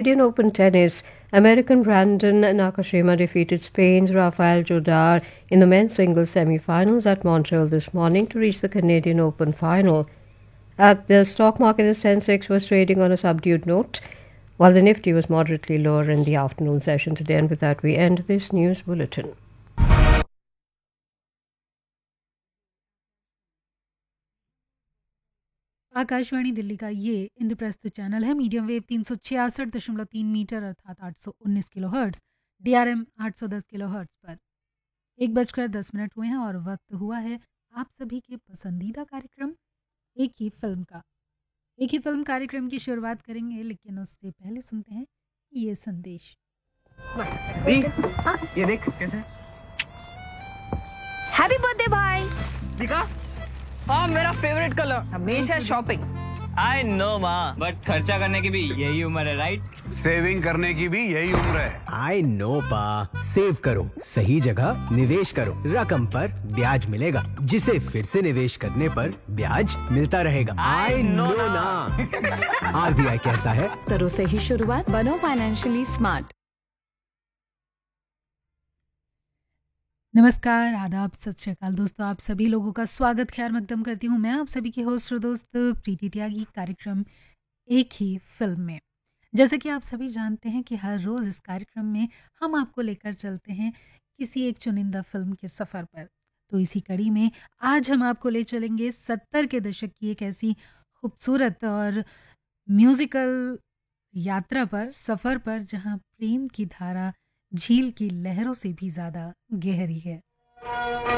Canadian Open tennis, American Brandon Nakashima defeated Spain's Rafael Jodar in the men's singles semi-finals at Montreal this morning to reach the Canadian Open final. The stock market, the Sensex was trading on a subdued note, while the Nifty was moderately lower in the afternoon session today. And with that, we end this news bulletin. Akashvani Delhi का ये Indraprastha channel है। Medium wave 366.3 metre अर्थात 819 kilohertz, DRM 810 kilohertz पर 1:10 हुए हैं और वक्त हुआ है आप सभी के पसंदीदा कार्यक्रम एक ही फिल्म का। एक ही फिल्म कार्यक्रम की शुरुआत करेंगे, लेकिन उससे पहले सुनते हैं ये संदेश। ये देख कैसे। हैप्पी बर्थडे भाई। दिखा? हाँ, मेरा फेवरेट कलर। हमेशा शॉपिंग। आई नो माँ, बट खर्चा करने की भी यही उम्र है, राइट? सेविंग करने की भी यही उम्र है। आई नो पा, सेव करो, सही जगह निवेश करो, रकम पर ब्याज मिलेगा, जिसे फिर से निवेश करने पर ब्याज मिलता रहेगा। आई नो ना। RBI कहता है करो सही शुरुआत, बनो फाइनेंशियली स्मार्ट। नमस्कार, आदाब, सत श्री अकाल दोस्तों, आप सभी लोगों का स्वागत खैर मकदम करती हूँ मैं आप सभी की होस्ट और दोस्त प्रीति त्यागी कार्यक्रम एक ही फिल्म में। जैसे कि आप सभी जानते हैं कि हर रोज़ इस कार्यक्रम में हम आपको लेकर चलते हैं किसी एक चुनिंदा फिल्म के सफ़र पर। तो इसी कड़ी में आज हम आपको ले चलेंगे 70 के दशक की एक ऐसी खूबसूरत और म्यूज़िकल यात्रा पर, सफ़र पर, जहाँ प्रेम की धारा झील की लहरों से भी ज़्यादा गहरी है।